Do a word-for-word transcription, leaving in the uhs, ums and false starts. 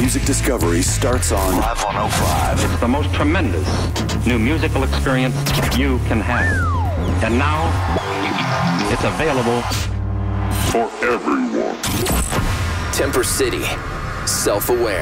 music discovery starts on Live one oh five. It's the most tremendous new musical experience you can have. And now, it's available for everyone. Temper City, self-aware.